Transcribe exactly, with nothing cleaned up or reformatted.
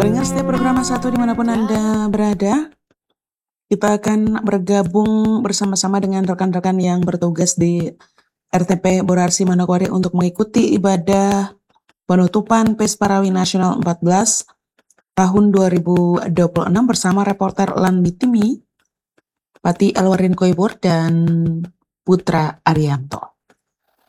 Pendengar setiap program satu dimanapun Anda berada, kita akan bergabung bersama-sama dengan rekan-rekan yang bertugas di R T P Borarsi Manokwari untuk mengikuti ibadah penutupan P E S Parawi Nasional empat belas tahun dua ribu dua puluh enam bersama reporter Lan Bitimi, Pati Alwarin Koibur, dan Putra Arianto.